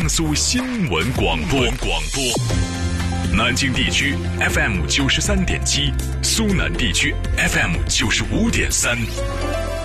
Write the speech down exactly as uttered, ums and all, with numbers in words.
江苏新闻广播广播。南京地区 F M 九十三点七，苏南地区 F M 九十五点三。